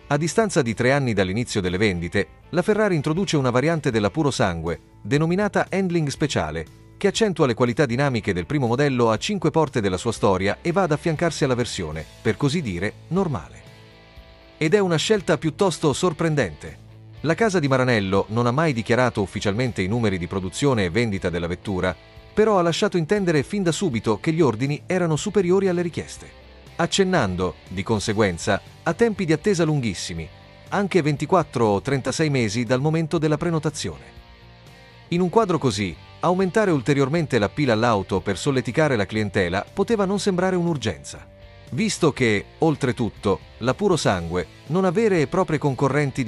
A distanza di 3 anni dall'inizio delle vendite, la Ferrari introduce una variante della puro sangue, denominata Handling Speciale, che accentua le qualità dinamiche del primo modello a 5 porte della sua storia e va ad affiancarsi alla versione, per così dire, normale. Ed è una scelta piuttosto sorprendente. La casa di Maranello non ha mai dichiarato ufficialmente i numeri di produzione e vendita della vettura, però ha lasciato intendere fin da subito che gli ordini erano superiori alle richieste, accennando, di conseguenza, a tempi di attesa lunghissimi, anche 24 o 36 mesi dal momento della prenotazione. In un quadro così, aumentare ulteriormente la pila all'auto per solleticare la clientela poteva non sembrare un'urgenza, visto che, oltretutto, la puro sangue non ha vere e proprie concorrenti